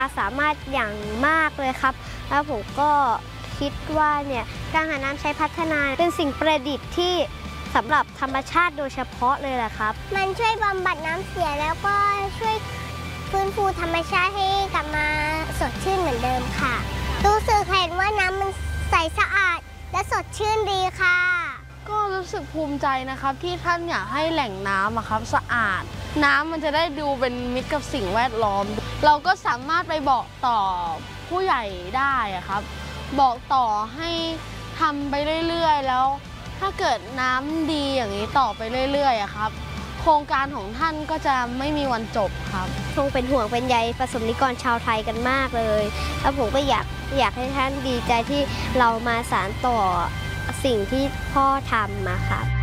สามารถอย่างมากเลยครับแล้วผมก็คิดว่าเนี่ยกังหันน้ำใช้พัฒนาเป็นสิ่งประดิษฐ์ที่สำหรับธรรมชาติโดยเฉพาะเลยแหละครับมันช่วยบำบัดน้ำเสียแล้วก็ช่วยฟื้นฟูธรรมชาติให้กลับมาสดชื่นเหมือนเดิมค่ะรู้สึกเห็นว่าน้ำมันใสสะอาดและสดชื่นดีค่ะก็รู้สึกภูมิใจนะครับที่ท่านอยากให้แหล่งน้ำครับสะอาดน้ำมันจะได้ดูเป็นมิตรกับสิ่งแวดล้อมเราก็สามารถไปบอกต่อผู้ใหญ่ได้ครับบอกต่อให้ทำไปเรื่อยๆแล้วถ้าเกิดน้ำดีอย่างนี้ต่อไปเรื่อยๆครับโครงการของท่านก็จะไม่มีวันจบครับคงเป็นห่วงเป็นใยประสบนิกรชาวไทยกันมากเลยแล้วผมก็อยากให้ท่านดีใจที่เรามาสานต่อสิ่งที่พ่อทำมาครับ